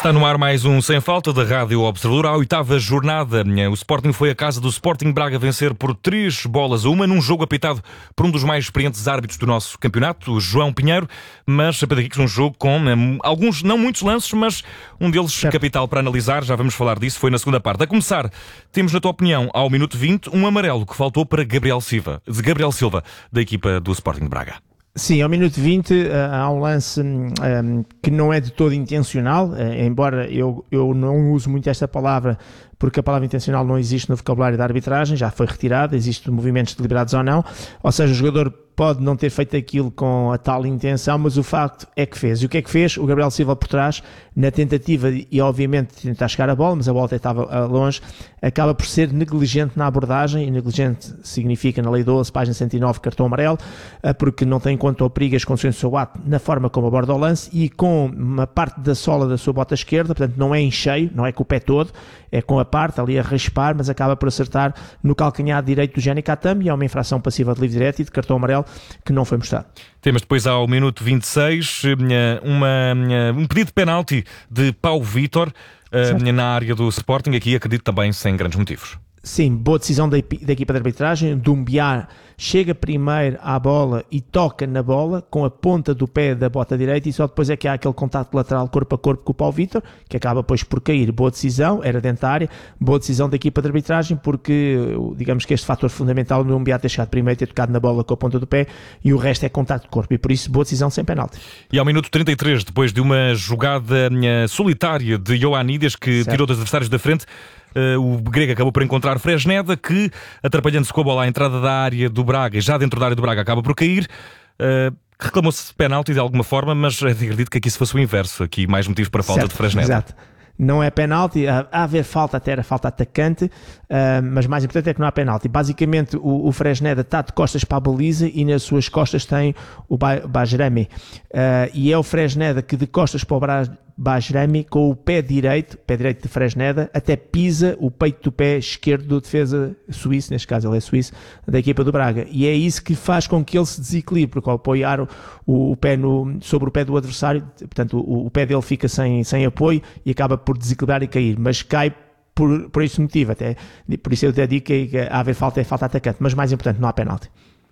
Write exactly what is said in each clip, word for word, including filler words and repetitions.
Está no ar mais um Sem Falta da Rádio Observador. À oitava jornada, o Sporting foi à casa do Sporting Braga vencer por três bolas a uma, num jogo apitado por um dos mais experientes árbitros do nosso campeonato, João Pinheiro, mas, Pedro Henriques, um jogo com um, alguns, não muitos lances, mas um deles certo. Capital para analisar, já vamos falar disso, foi na segunda parte. A começar, temos, na tua opinião, ao minuto vinte, um amarelo que faltou para Gabriel Silva, de Gabriel Silva, da equipa do Sporting Braga. Sim, ao minuto vinte uh, há um lance um, que não é de todo intencional, uh, embora eu, eu não uso muito esta palavra, porque a palavra intencional não existe no vocabulário da arbitragem, já foi retirada, existem movimentos deliberados ou não, ou seja, o jogador pode não ter feito aquilo com a tal intenção, mas o facto é que fez. E o que é que fez? O Gabriel Silva por trás, na tentativa e obviamente de tentar chegar à bola, mas a bola até estava longe, acaba por ser negligente na abordagem, e negligente significa na lei doze, página cento e nove, cartão amarelo, porque não tem em conta o perigo e as consequências do seu ato na forma como aborda o lance e com uma parte da sola da sua bota esquerda, portanto não é em cheio, não é com o pé todo, é com a parte ali a raspar, mas acaba por acertar no calcanhar direito do Gianni Cattam, e é uma infração passiva de livre direto e de cartão amarelo que não foi mostrado. Temos depois ao minuto vinte e seis uma, um pedido de penalti de Pau Vítor na área do Sporting, aqui acredito também sem grandes motivos. Sim, boa decisão da, da equipa de arbitragem. Doumbia chega primeiro à bola e toca na bola com a ponta do pé da bota direita, e só depois é que há aquele contacto lateral corpo a corpo com o Pau Vítor, que acaba depois por cair. Boa decisão, era dentro da área, boa decisão da equipa de arbitragem, porque digamos que este fator fundamental no Doumbia ter chegado primeiro, ter tocado na bola com a ponta do pé, e o resto é contacto de corpo, e por isso boa decisão sem penalti. E ao minuto trinta e três, depois de uma jogada solitária de Ioannidis, que certo. tirou dos adversários da frente, Uh, o grego acabou por encontrar Fresneda, que, atrapalhando-se com a bola à entrada da área do Braga, já dentro da área do Braga, acaba por cair. Uh, reclamou-se de penalti de alguma forma, mas acredito que aqui se fosse o inverso. Aqui mais motivos para a falta certo, de Fresneda. Exato. Não é penalti, a haver falta até era falta atacante, uh, mas mais importante é que não há penalti. Basicamente o, o Fresneda está de costas para a baliza e nas suas costas tem o Bajrami, uh, e é o Fresneda que de costas para o Bajrami, com o pé direito, pé direito de Fresneda, até pisa o peito do pé esquerdo do defesa suíço, neste caso ele é suíço, da equipa do Braga, e é isso que faz com que ele se desequilibre, porque ao apoiar o, o, o pé no, sobre o pé do adversário, portanto o, o pé dele fica sem, sem apoio e acaba por desequilibrar e cair, mas cai por, por esse motivo, até, por isso eu até digo que a haver falta é falta atacante, mas mais importante, não há penalti.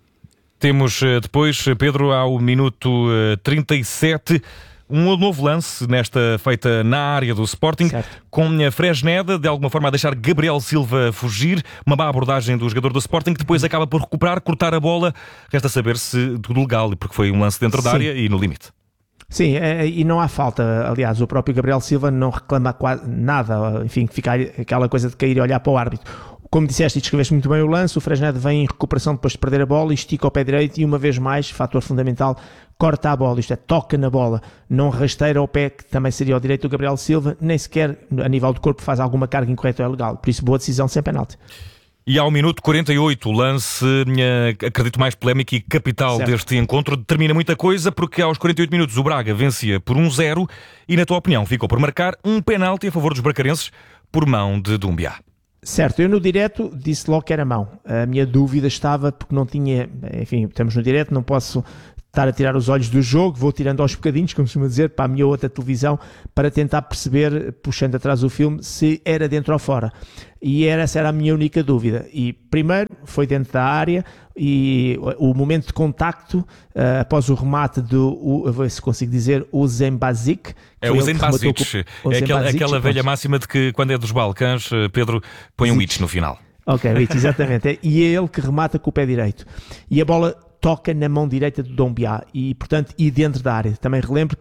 Temos depois, Pedro, ao minuto trinta e sete, um novo lance, nesta feita na área do Sporting, certo. Com a Fresneda, de alguma forma a deixar Gabriel Silva fugir, uma má abordagem do jogador do Sporting, que depois acaba por recuperar, cortar a bola, resta saber se tudo legal, porque foi um lance dentro Sim. da área e no limite. Sim, é, e não há falta, aliás, o próprio Gabriel Silva não reclama quase nada, enfim, fica aquela coisa de cair e olhar para o árbitro. Como disseste e descreveste muito bem o lance, o Fresneda vem em recuperação depois de perder a bola, estica o pé direito e uma vez mais, fator fundamental, corta a bola, isto é, toca na bola, não rasteira o pé, que também seria o direito do Gabriel Silva, nem sequer a nível do corpo faz alguma carga incorreta ou ilegal, por isso boa decisão sem penalti. E ao minuto quarenta e oito, o lance, acredito, mais polémico e capital certo. Deste encontro, determina muita coisa, porque aos quarenta e oito minutos o Braga vencia por um zero e, na tua opinião, ficou por marcar um penalti a favor dos bracarenses por mão de Doumbia. Certo, eu no direto disse logo que era mão. A minha dúvida estava porque não tinha, enfim, estamos no direto, não posso estar a tirar os olhos do jogo, vou tirando aos bocadinhos, como costuma dizer, para a minha outra televisão, para tentar perceber, puxando atrás o filme, se era dentro ou fora. E era, essa era a minha única dúvida. E primeiro foi dentro da área, e o momento de contacto, uh, após o remate do, uh, vou ver se consigo dizer, o Zembazic. É o Zembazic, é aquela, aquela velha máxima de que quando é dos Balcãs, Pedro põe um itch no final. Ok, itch, exatamente. E é ele que remata com o pé direito. E a bola toca na mão direita do Doumbia e, portanto, e dentro da área. Também relembro